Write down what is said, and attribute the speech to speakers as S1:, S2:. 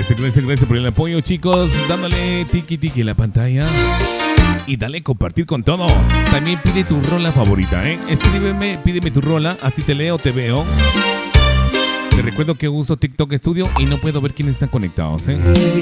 S1: Gracias por el apoyo, chicos. Dándole tiki tiki en la pantalla. Y dale compartir con todo. También pide tu rola favorita, ¿eh? Escríbeme, pídeme tu rola, así te leo, te veo. Te recuerdo que uso TikTok Studio y no puedo ver quiénes están conectados, ¿eh?